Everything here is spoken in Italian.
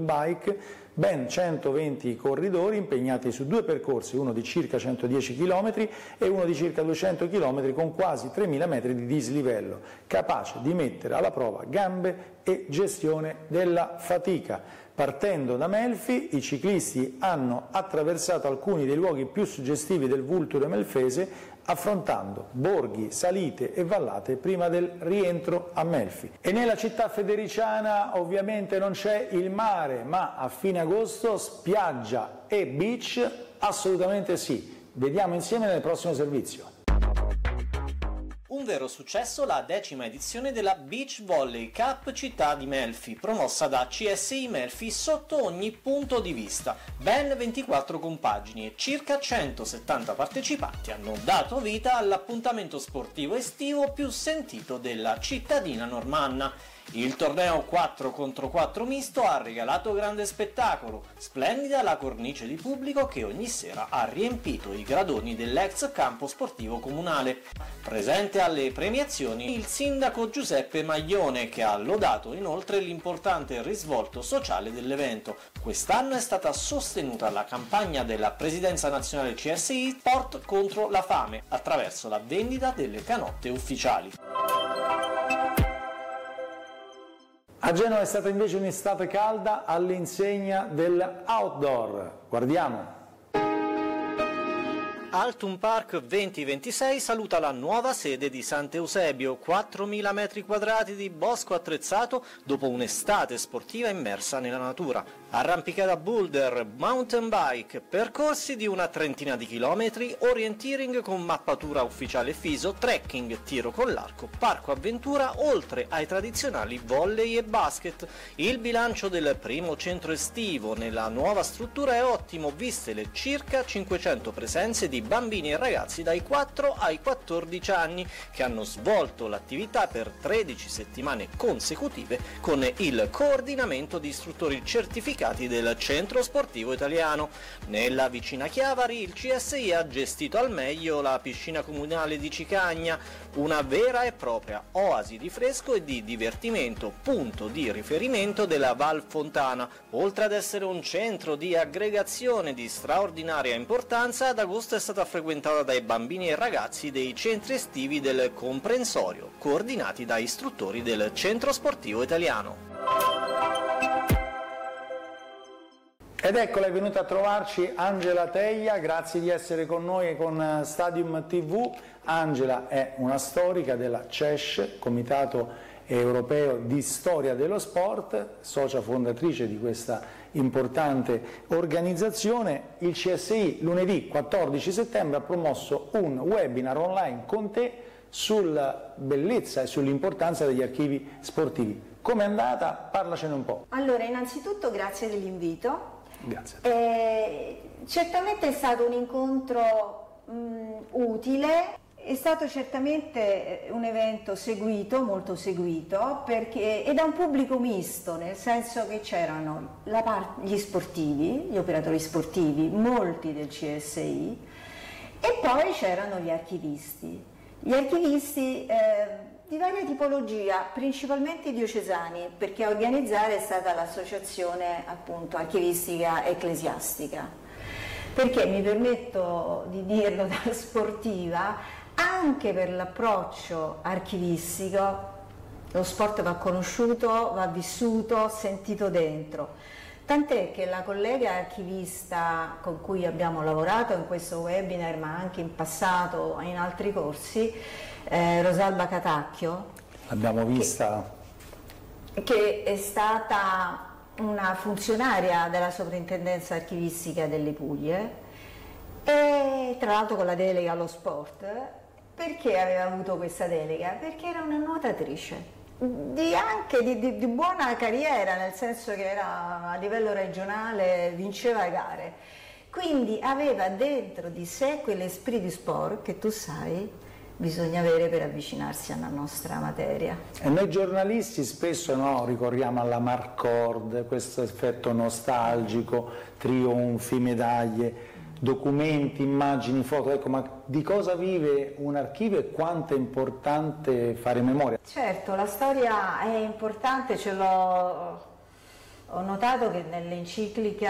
Bike, ben 120 corridori impegnati su 2 percorsi, uno di circa 110 km e uno di circa 200 km con quasi 3.000 metri di dislivello, capace di mettere alla prova gambe e gestione della fatica. Partendo da Melfi, i ciclisti hanno attraversato alcuni dei luoghi più suggestivi del Vulture melfese, affrontando borghi, salite e vallate prima del rientro a Melfi. E nella città federiciana ovviamente non c'è il mare, ma a fine agosto spiaggia e beach assolutamente sì. Vediamo insieme nel prossimo servizio. Un vero successo la 10ª edizione della Beach Volley Cup Città di Melfi, promossa da CSI Melfi sotto ogni punto di vista. Ben 24 compagini e circa 170 partecipanti hanno dato vita all'appuntamento sportivo estivo più sentito della cittadina normanna. Il torneo 4 contro 4 misto ha regalato grande spettacolo, splendida la cornice di pubblico che ogni sera ha riempito i gradoni dell'ex campo sportivo comunale. Presente alle premiazioni il sindaco Giuseppe Maglione, che ha lodato inoltre l'importante risvolto sociale dell'evento. Quest'anno è stata sostenuta la campagna della Presidenza Nazionale CSI Sport contro la fame attraverso la vendita delle canotte ufficiali. A Genova è stata invece un'estate calda all'insegna dell'outdoor. Guardiamo. Altum Park 2026 saluta la nuova sede di Sant'Eusebio, 4.000 metri quadrati di bosco attrezzato dopo un'estate sportiva immersa nella natura. Arrampicata boulder, mountain bike, percorsi di una trentina di chilometri, orienteering con mappatura ufficiale FISO, trekking, tiro con l'arco, parco avventura, oltre ai tradizionali volley e basket. Il bilancio del primo centro estivo nella nuova struttura è ottimo, viste le circa 500 presenze di bambini e ragazzi dai 4 ai 14 anni che hanno svolto l'attività per 13 settimane consecutive con il coordinamento di istruttori certificati del Centro Sportivo Italiano. Nella vicina Chiavari il CSI ha gestito al meglio la piscina comunale di Cicagna, una vera e propria oasi di fresco e di divertimento, punto di riferimento della Val Fontana. Oltre ad essere un centro di aggregazione di straordinaria importanza, ad agosto è stata frequentata dai bambini e ragazzi dei centri estivi del comprensorio, coordinati da istruttori del Centro Sportivo Italiano. Ed eccola, è venuta a trovarci Angela Teia, grazie di essere con noi con Stadium TV. Angela è una storica della CESC, Comitato Europeo di Storia dello Sport, socia fondatrice di questa importante organizzazione. Il CSI lunedì 14 settembre ha promosso un webinar online con te sulla bellezza e sull'importanza degli archivi sportivi. Com'è andata? Parlacene un po'. Allora, innanzitutto grazie dell'invito. Grazie. Certamente è stato un incontro utile, è stato certamente un evento seguito, molto seguito, e da un pubblico misto, nel senso che c'erano gli sportivi, gli operatori sportivi, molti del CSI, e poi c'erano gli archivisti. Gli archivisti di varia tipologia, principalmente diocesani, perché a organizzare è stata l'associazione appunto archivistica ecclesiastica. Perché mi permetto di dirlo da sportiva, anche per l'approccio archivistico lo sport va conosciuto, va vissuto, sentito dentro. Tant'è che la collega archivista con cui abbiamo lavorato in questo webinar, ma anche in passato in altri corsi, Rosalba Catacchio, l'abbiamo vista, che è stata una funzionaria della Soprintendenza Archivistica delle Puglie, e tra l'altro con la delega allo sport. Perché aveva avuto questa delega? Perché era una nuotatrice di buona carriera, nel senso che era a livello regionale, vinceva gare, quindi aveva dentro di sé quell'esprit du sport che tu sai bisogna avere per avvicinarsi alla nostra materia. E noi giornalisti spesso ricorriamo alla Marcord, questo effetto nostalgico, trionfi, medaglie, documenti, immagini, foto. Ecco, ma di cosa vive un archivio e quanto è importante fare memoria? Certo, la storia è importante, ce l'ho Ho notato che nell'enciclica